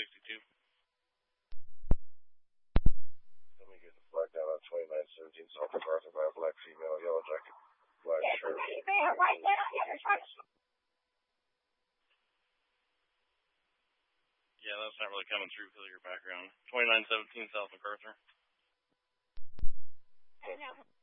62. Let me get the flag down on 2917 South MacArthur by a black female, yellow jacket, black shirt. Yeah, that's not really coming through because of your background. 2917 South MacArthur. I know.